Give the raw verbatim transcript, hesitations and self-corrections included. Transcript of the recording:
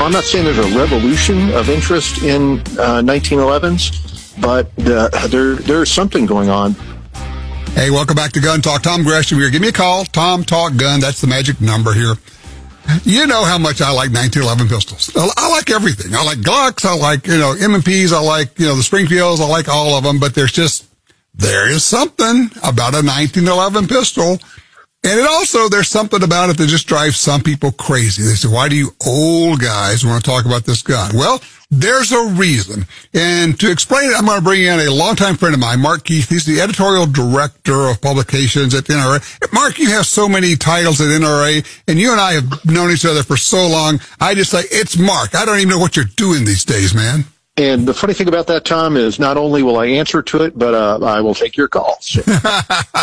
I'm not saying there's a revolution of interest in uh, nineteen elevens, but uh, there there's something going on. Hey, welcome back to Gun Talk. Tom Gresham here. Give me a call. Tom Talk Gun. That's the magic number here. You know how much I like nineteen eleven pistols. I like everything. I like Glocks. I like, you know, M and Ps. I like, you know, the Springfields. I like all of them. But there's just, there is something about a nineteen eleven pistol. And it also, there's something about it that just drives some people crazy. They say, why do you old guys want to talk about this gun? Well, there's a reason. And to explain it, I'm going to bring in a longtime friend of mine, Mark Keith. He's the editorial director of publications at N R A. Mark, you have so many titles at N R A, and you and I have known each other for so long. I just say, it's Mark. I don't even know what you're doing these days, man. And the funny thing about that, Tom, is not only will I answer to it, but uh, I will take your calls.